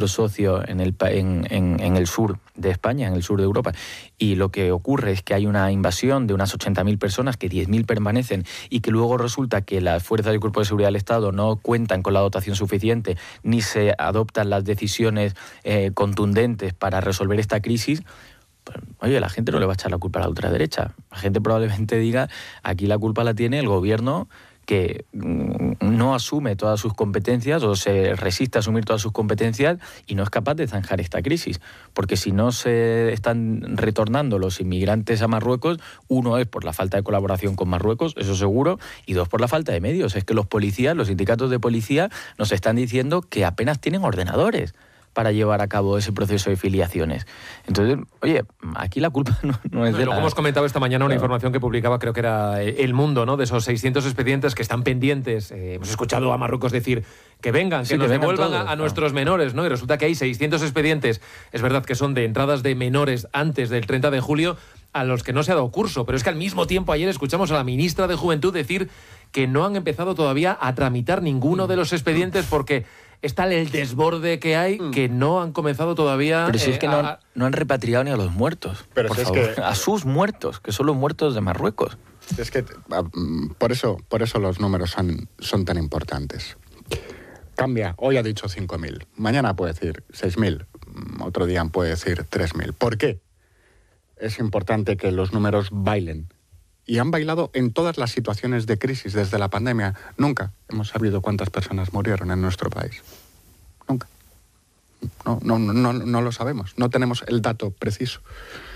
nuestro socio en el sur de España, en el sur de Europa, y lo que ocurre es que hay una invasión de unas 80.000 personas, que 10.000 permanecen, y que luego resulta que las fuerzas del Cuerpo de Seguridad del Estado no cuentan con la dotación suficiente, ni se adoptan las decisiones contundentes para resolver esta crisis. Pues, oye, la gente no le va a echar la culpa a la ultraderecha. La gente probablemente diga, aquí la culpa la tiene el gobierno, que no asume todas sus competencias o se resiste a asumir todas sus competencias y no es capaz de zanjar esta crisis. Porque si no se están retornando los inmigrantes a Marruecos, uno es por la falta de colaboración con Marruecos, eso seguro, y dos por la falta de medios. Es que los policías, los sindicatos de policía nos están diciendo que apenas tienen ordenadores para llevar a cabo ese proceso de filiaciones. Entonces, oye, aquí la culpa no es de Luego hemos comentado esta mañana una información que publicaba, creo que era El Mundo, ¿no? De esos 600 expedientes que están pendientes. Hemos escuchado a Marruecos decir que vengan, que nos devuelvan a nuestros menores, ¿no? Y resulta que hay 600 expedientes, es verdad que son de entradas de menores antes del 30 de julio, a los que no se ha dado curso. Pero es que al mismo tiempo ayer escuchamos a la ministra de Juventud decir que no han empezado todavía a tramitar ninguno de los expedientes porque está el desborde que hay, que no han comenzado todavía. Pero si es que no han repatriado ni a los muertos. Pero por si favor. es que a sus muertos, que son los muertos de Marruecos. Es que por eso los números son tan importantes. Cambia, hoy ha dicho 5.000, mañana puede decir 6.000, otro día puede decir 3.000. ¿Por qué? Es importante que los números bailen. Y han bailado en todas las situaciones de crisis desde la pandemia. Nunca hemos sabido cuántas personas murieron en nuestro país. Nunca. No lo sabemos. No tenemos el dato preciso.